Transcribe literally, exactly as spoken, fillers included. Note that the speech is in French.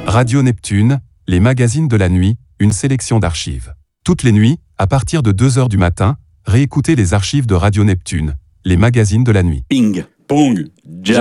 Radio Neptune, les magazines de la nuit, une sélection d'archives. Toutes les nuits, à partir de deux heures du matin, réécoutez les archives de Radio Neptune, les magazines de la nuit. Ping, pong, jazz.